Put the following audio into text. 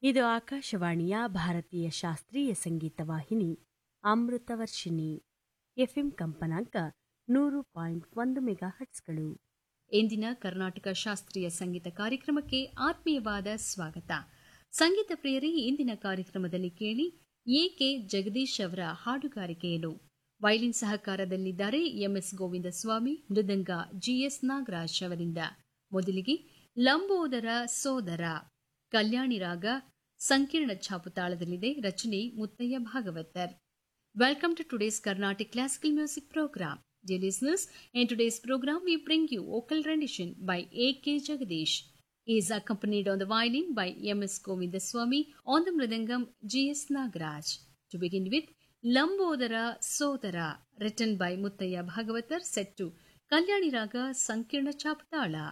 ಇದು ಆಕಾಶವಾಣಿಯ ಭಾರತೀಯ ಶಾಸ್ತ್ರೀಯ ಸಂಗೀತ ವಾಹಿನಿ ಅಮೃತವರ್ಷಿಣಿ ಎಫ್ಎಂ ಕಂಪನಾಂಕ 100.1 ಮೆಗಾ ಹರ್ಟ್ಸ್ಗಳು. ಇಂದಿನ ಕರ್ನಾಟಕ ಶಾಸ್ತ್ರೀಯ ಸಂಗೀತ ಕಾರ್ಯಕ್ರಮಕ್ಕೆ ಆತ್ಮೀಯವಾದ ಸ್ವಾಗತ. ಸಂಗೀತ ಪ್ರಿಯರೇ, ಇಂದಿನ ಕಾರ್ಯಕ್ರಮದಲ್ಲಿ ಕೇಳಿ ಎ.ಕೆ. ಜಗದೀಶ್ ಅವರ ಹಾಡುಗಾರಿಕೆಯನ್ನು. ವಯಲಿನ್ ಸಹಕಾರದಲ್ಲಿದ್ದಾರೆ ಎಂಎಸ್ ಗೋವಿಂದಸ್ವಾಮಿ, ಮೃದಂಗ ಜಿಎಸ್ ನಾಗರಾಜ್ ಅವರಿಂದ. ಮೊದಲಿಗೆ ಲಂಬೋದರ ಸೋದರ, ಕಲ್ಯಾಣಿ ರಾಗ, ಸಂಕೀರ್ಣ ಛಾಪುತಾಳದಲ್ಲಿದೆ. ರಚನೆ Muthaiah Bhagavathar. Welcome to today's Carnatic Classical Music Program. Dear listeners, in today's program we bring you vocal rendition by A.K. Jagadish. He is accompanied on the violin by M.S. Govindaswamy, on the mridangam G.S. Nagaraj. To begin with, Lambodara Sodara, written by Muttaya Bhagavatar, set to Kalyani Raga Sankirna Chaptala.